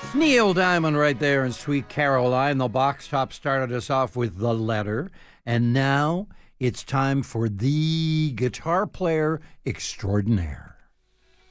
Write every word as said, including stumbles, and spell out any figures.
Neil Diamond right there and Sweet Caroline. The box top started us off with The Letter. And now it's time for the guitar player extraordinaire.